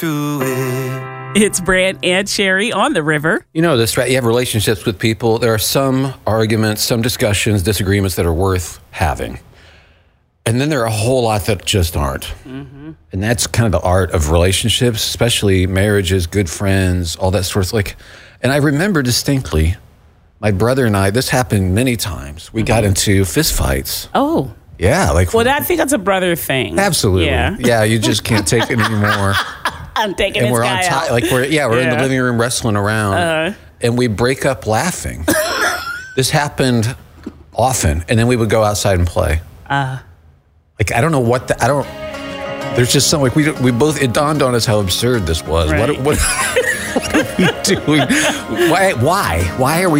do it. It's Brant and Sherry on the river. You know, you have relationships with people. There are some arguments, some discussions, disagreements that are worth having. And then there are a whole lot that just aren't. Mm-hmm. And that's kind of the art of relationships, especially marriages, good friends, all that sort of like. And I remember distinctly, my brother and I, this happened many times. We got into fistfights. Oh. Yeah. Well, I think that's a brother thing. Absolutely. Yeah, you just can't take it anymore. I'm taking and this we're guy on out. Like we're in the living room wrestling around, and we break up laughing. This happened often, and then we would go outside and play. Like I don't know what There's just something like we both. It dawned on us how absurd this was. Right. What are we doing? Why are we